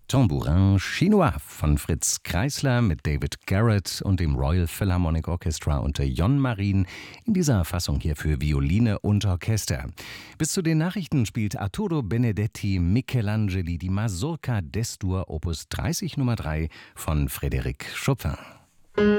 Tambourin Chinois von Fritz Kreisler mit David Garrett und dem Royal Philharmonic Orchestra unter Jon Marin in dieser Fassung hier für Violine und Orchester. Bis zu den Nachrichten spielt Arturo Benedetti Michelangeli die Mazurka d'Es-Dur Opus 30 Nummer 3 von Frédéric Chopin.